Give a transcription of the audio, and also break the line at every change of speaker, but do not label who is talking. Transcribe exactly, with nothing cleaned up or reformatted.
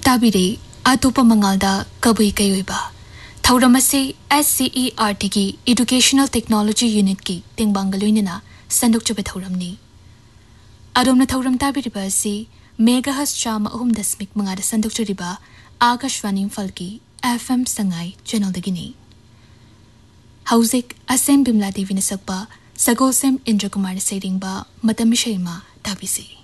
ताबिरे अतोपा मंगालदा कबुई कयोइबा थौरमसे S C E R T की educational technology unit की तेंगबांगलोइनना संदुकचबे थौरमनी अदोमना थौरम ताबिरिबा असि मेगाहस चाम अहुम दशमिक मंगादा संदुकचरिबा आकाशवाणी इम्फाल की F M Sangai channel दगिनी हौजिक असेम Bimla देवी सकपा सगोसेम इंद्र कुमार सेरिंगबा मतमिशैमा ताबिसी।